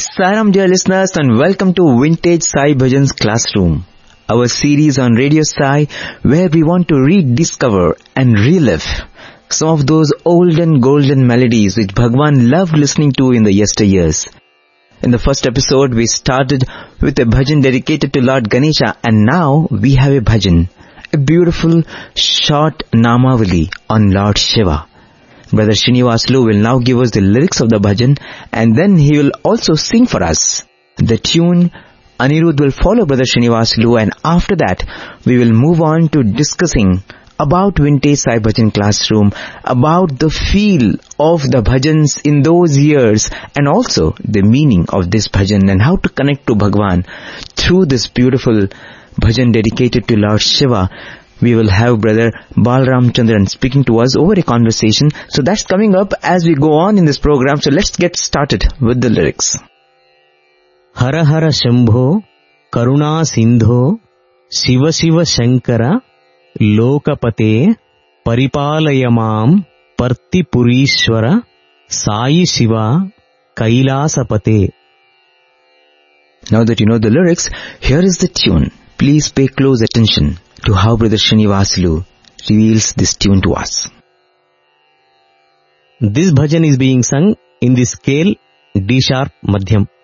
Saram dear listeners and welcome to Vintage Sai Bhajan's Classroom, our series on Radio Sai where we want to rediscover and relive some of those old and golden melodies which Bhagwan loved listening to in the yesteryears. In the first episode we started with a bhajan dedicated to Lord Ganesha, and now we have a bhajan, a beautiful short Namavali on Lord Shiva. Brother Srinivasulu will now give us the lyrics of the bhajan and then he will also sing for us. The tune Anirudh will follow Brother Srinivasulu, and after that we will move on to discussing about Vintage Sai Bhajan Classroom, about the feel of the bhajans in those years and also the meaning of this bhajan and how to connect to Bhagwan through this beautiful bhajan dedicated to Lord Shiva. We will have Brother Balram Chandran speaking to us over a conversation. So that's coming up as we go on in this program. So let's get started with the lyrics. Hara Hara Shambho, Karuna Sindho, Shiva Shiva Shankara, Lokapate, Paripalayamam, Partipurishwara, Sai Shiva, Kailasapate. Now that you know the lyrics, here is the tune. Please pay close attention to how Brother Srinivasulu reveals this tune to us. This bhajan is being sung in the scale D sharp Madhyam.